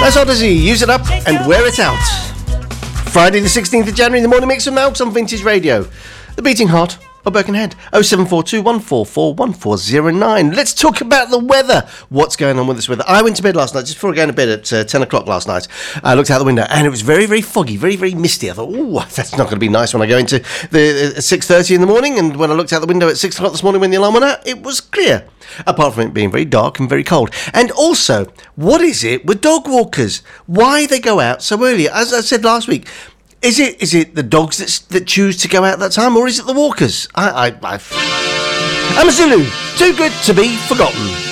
As Odyssey, use it up and wear it out. Friday the 16th of January, the morning mix with Malks on Vintage Radio. The beating heart of Birkenhead. 0742 144 1409. Let's talk about the weather. What's going on with this weather? I went to bed last night, just before going to bed at 10 o'clock last night. I looked out the window and it was very, very foggy, very, very misty. I thought, oh, that's not going to be nice when I go into the 6:30 in the morning. And when I looked out the window at 6 o'clock this morning when the alarm went out, it was clear. Apart from it being very dark and very cold. And also, what is it with dog walkers? Why they go out so early? As I said last week, is it the dogs that choose to go out that time, or is it the walkers? I'm a Zulu, too good to be forgotten.